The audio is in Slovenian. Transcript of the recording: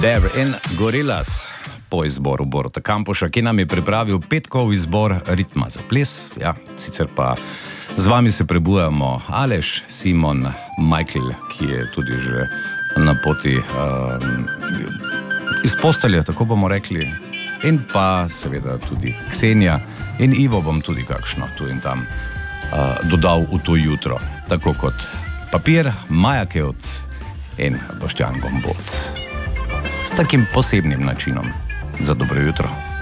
Bear in Gorillaz po izboru Borota Kampuša, ki nam je pripravil petkov izbor ritma za ples. Ja, sicer pa z vami se prebujamo Aleš, Simon, Michael, ki je tudi že na poti iz postelje, tako bomo rekli, in pa seveda tudi Ksenija in Ivo bom tudi kakšno tu in tam dodal v to jutro, tako kot Papir, Maja Kevc in Boštjan Gomboc. S takim posebnim načinom za dobro jutro.